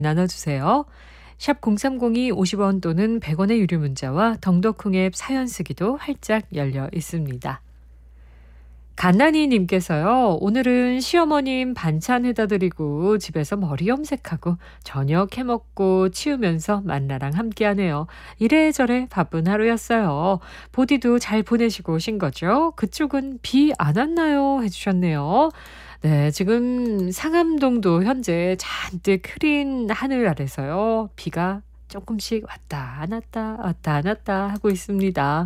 나눠주세요. 샵 0302 50원 또는 100원의 유료 문자와 덩덕콩 앱 사연 쓰기도 활짝 열려 있습니다. 간나니 님께서요. 오늘은 시어머님 반찬 해다 드리고 집에서 머리 염색하고 저녁 해먹고 치우면서 만나랑 함께하네요. 이래저래 바쁜 하루였어요. 보디도 잘 보내시고 오신 거죠? 그쪽은 비 안 왔나요? 해주셨네요. 네, 지금 상암동도 현재 잔뜩 흐린 하늘 아래서요. 비가 조금씩 왔다 안 왔다 왔다 안 왔다 하고 있습니다.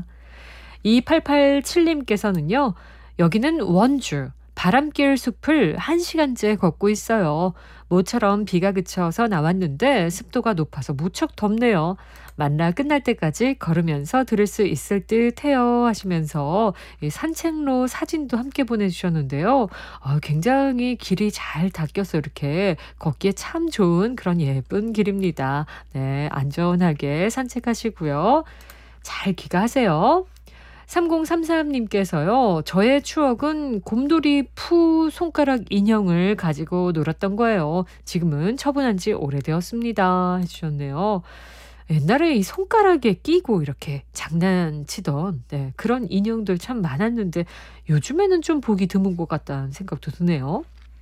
2887님께서는요. 여기는 원주 바람길 숲을 1시간째 걷고 있어요. 모처럼 비가 그쳐서 나왔는데 습도가 높아서 무척 덥네요. 만나 끝날 때까지 걸으면서 들을 수 있을 듯해요 하시면서 이 산책로 사진도 함께 보내주셨는데요. 굉장히 길이 잘 닦여서 이렇게 걷기에 참 좋은 그런 예쁜 길입니다. 네, 안전하게 산책하시고요. 잘 귀가하세요. 3033님께서요. 저의 추억은 곰돌이 푸 손가락 인형을 가지고 놀았던 거예요. 지금은 처분한 지 오래되었습니다. 해주셨네요. 옛날에 이 손가락에 끼고 이렇게 장난치던 그런 인형들 참 많았는데 요즘에는 좀 보기 드문 것 같다는 생각도 드네요.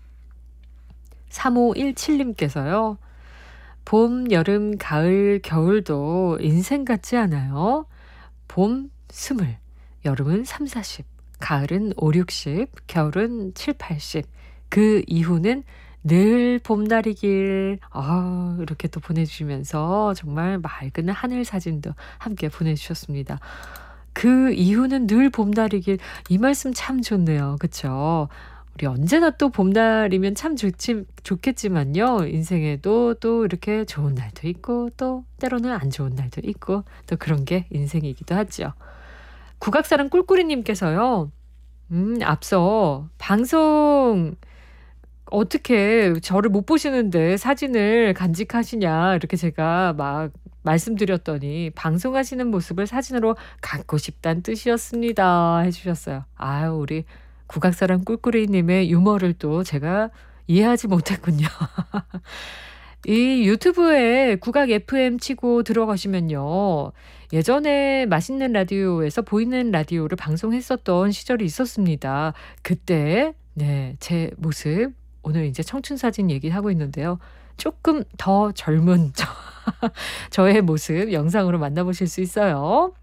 3517님께서요. 봄, 여름, 가을, 겨울도 인생 같지 않아요? 봄 20, 여름은 3, 40, 가을은 5, 60, 겨울은 7, 80. 그 이후는 늘 봄날이길. 이렇게 또 보내주시면서 정말 맑은 하늘 사진도 함께 보내주셨습니다. 그 이후는 늘 봄날이길. 이 말씀 참 좋네요. 그쵸? 우리 언제나 또 봄날이면 참 좋겠지만요. 인생에도 또 이렇게 좋은 날도 있고 또 때로는 안 좋은 날도 있고 또 그런 게 인생이기도 하죠. 국악사랑 꿀꿀이님께서요. 앞서 방송 어떻게 저를 못 보시는데 사진을 간직하시냐 이렇게 제가 막 말씀드렸더니 방송하시는 모습을 사진으로 갖고 싶다는 뜻이었습니다 해주셨어요. 우리 국악사랑 꿀꿀이님의 유머를 또 제가 이해하지 못했군요. 이 유튜브에 국악 FM 치고 들어가시면요. 예전에 맛있는 라디오에서 보이는 라디오를 방송했었던 시절이 있었습니다. 그때 제 모습 오늘 이제 청춘 사진 얘기하고 있는데요. 조금 더 젊은 저의 모습 영상으로 만나보실 수 있어요.